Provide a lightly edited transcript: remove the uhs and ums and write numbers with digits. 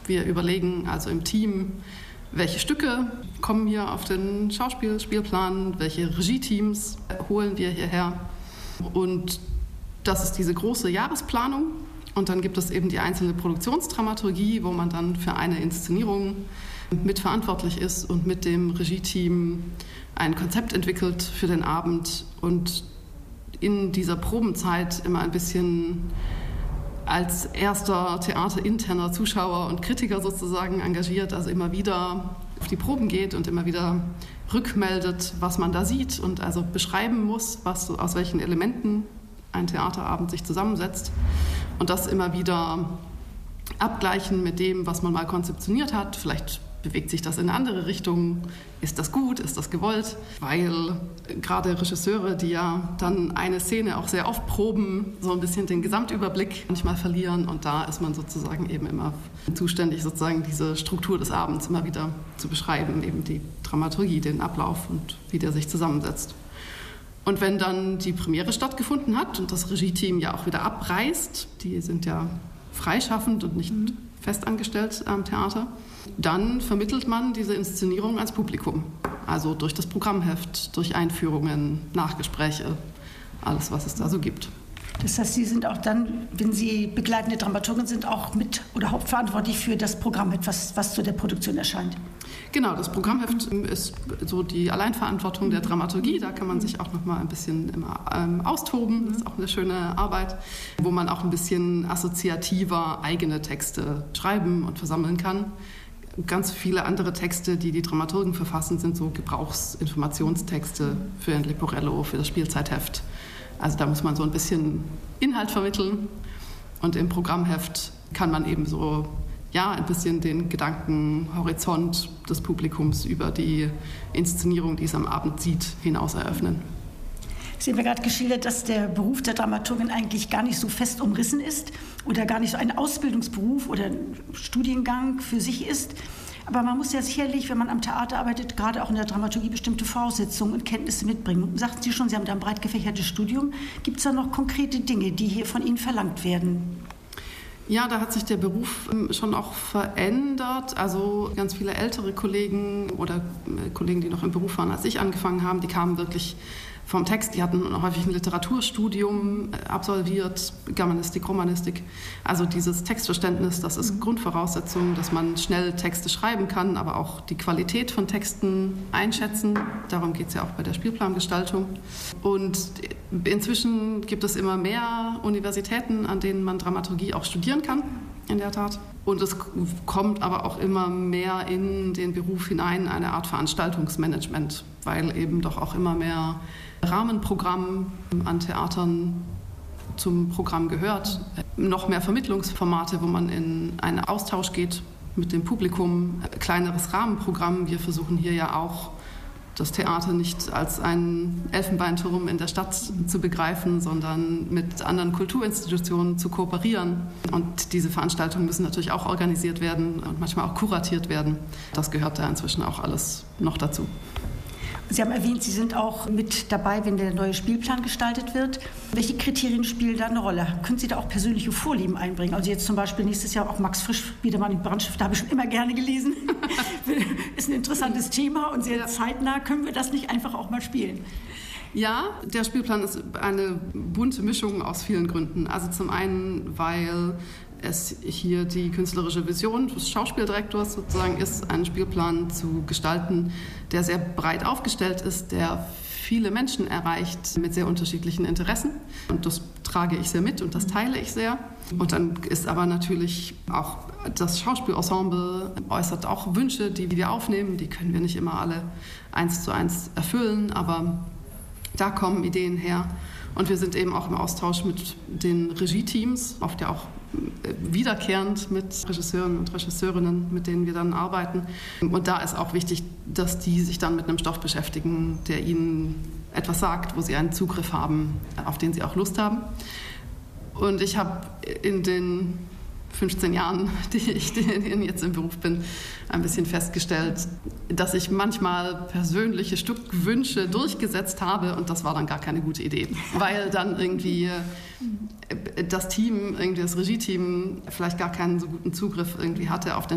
Wir überlegen also im Team, welche Stücke kommen hier auf den Schauspielplan, welche Regie-Teams holen wir hierher. Und das ist diese große Jahresplanung. Und dann gibt es eben die einzelne Produktionsdramaturgie, wo man dann für eine Inszenierung mitverantwortlich ist und mit dem Regie-Team ein Konzept entwickelt für den Abend und in dieser Probenzeit immer ein bisschen als erster theaterinterner Zuschauer und Kritiker sozusagen engagiert, also immer wieder auf die Proben geht und immer wieder rückmeldet, was man da sieht und also beschreiben muss, aus welchen Elementen ein Theaterabend sich zusammensetzt und das immer wieder abgleichen mit dem, was man mal konzeptioniert hat. Vielleicht bewegt sich das in eine andere Richtung? Ist das gut? Ist das gewollt? Weil gerade Regisseure, die ja dann eine Szene auch sehr oft proben, so ein bisschen den Gesamtüberblick manchmal verlieren und da ist man sozusagen eben immer zuständig, sozusagen diese Struktur des Abends immer wieder zu beschreiben, eben die Dramaturgie, den Ablauf und wie der sich zusammensetzt. Und wenn dann die Premiere stattgefunden hat und das Regie-Team ja auch wieder abreist, die sind ja freischaffend und nicht festangestellt am Theater, dann vermittelt man diese Inszenierung ans Publikum. Also durch das Programmheft, durch Einführungen, Nachgespräche, alles, was es da so gibt. Das heißt, Sie sind auch dann, wenn Sie begleitende Dramaturgin sind, auch mit oder hauptverantwortlich für das Programmheft, was zu der Produktion erscheint? Genau, das Programmheft ist so die Alleinverantwortung der Dramaturgie. Da kann man sich auch noch mal ein bisschen immer austoben. Das ist auch eine schöne Arbeit, wo man auch ein bisschen assoziativer eigene Texte schreiben und versammeln kann. Ganz viele andere Texte, die die Dramaturgen verfassen, sind so Gebrauchsinformationstexte für ein Leporello, für das Spielzeitheft. Also da muss man so ein bisschen Inhalt vermitteln. Und im Programmheft kann man eben so ein bisschen den Gedankenhorizont des Publikums über die Inszenierung, die es am Abend sieht, hinaus eröffnen. Sie haben ja gerade geschildert, dass der Beruf der Dramaturgin eigentlich gar nicht so fest umrissen ist oder gar nicht so ein Ausbildungsberuf oder ein Studiengang für sich ist. Aber man muss ja sicherlich, wenn man am Theater arbeitet, gerade auch in der Dramaturgie bestimmte Voraussetzungen und Kenntnisse mitbringen. Sagten Sie schon, Sie haben da ein breit gefächertes Studium. Gibt es da noch konkrete Dinge, die hier von Ihnen verlangt werden? Ja, da hat sich der Beruf schon auch verändert. Also ganz viele ältere Kollegen oder Kollegen, die noch im Beruf waren, als ich angefangen habe, die kamen wirklich vom Text. Die hatten häufig ein Literaturstudium absolviert, Germanistik, Romanistik. Also dieses Textverständnis, das ist Grundvoraussetzung, dass man schnell Texte schreiben kann, aber auch die Qualität von Texten einschätzen. Darum geht es ja auch bei der Spielplangestaltung. Und inzwischen gibt es immer mehr Universitäten, an denen man Dramaturgie auch studieren kann, in der Tat. Und es kommt aber auch immer mehr in den Beruf hinein, eine Art Veranstaltungsmanagement, weil eben doch auch immer mehr Rahmenprogramm an Theatern zum Programm gehört. Noch mehr Vermittlungsformate, wo man in einen Austausch geht mit dem Publikum, kleineres Rahmenprogramm. Wir versuchen hier ja auch, das Theater nicht als einen Elfenbeinturm in der Stadt zu begreifen, sondern mit anderen Kulturinstitutionen zu kooperieren. Und diese Veranstaltungen müssen natürlich auch organisiert werden und manchmal auch kuratiert werden. Das gehört da inzwischen auch alles noch dazu. Sie haben erwähnt, Sie sind auch mit dabei, wenn der neue Spielplan gestaltet wird. Welche Kriterien spielen da eine Rolle? Können Sie da auch persönliche Vorlieben einbringen? Also jetzt zum Beispiel nächstes Jahr auch Max Frisch, wieder mal in Brandstifter, habe ich schon immer gerne gelesen. Ist ein interessantes Thema und sehr zeitnah. Können wir das nicht einfach auch mal spielen? Ja, der Spielplan ist eine bunte Mischung aus vielen Gründen. Also zum einen, weil es hier die künstlerische Vision des Schauspieldirektors sozusagen ist, einen Spielplan zu gestalten, der sehr breit aufgestellt ist, der viele Menschen erreicht mit sehr unterschiedlichen Interessen. Und das trage ich sehr mit und das teile ich sehr. Und dann ist aber natürlich auch das Schauspielensemble äußert auch Wünsche, die wir aufnehmen. Die können wir nicht immer alle 1:1 erfüllen, aber da kommen Ideen her. Und wir sind eben auch im Austausch mit den Regie-Teams, oft ja auch wiederkehrend mit Regisseuren und Regisseurinnen, mit denen wir dann arbeiten. Und da ist auch wichtig, dass die sich dann mit einem Stoff beschäftigen, der ihnen etwas sagt, wo sie einen Zugriff haben, auf den sie auch Lust haben. Und ich habe in den 15 Jahren, die ich jetzt im Beruf bin, ein bisschen festgestellt, dass ich manchmal persönliche Stückwünsche durchgesetzt habe und das war dann gar keine gute Idee, weil dann irgendwie das Team, irgendwie das Regie-Team vielleicht gar keinen so guten Zugriff irgendwie hatte auf den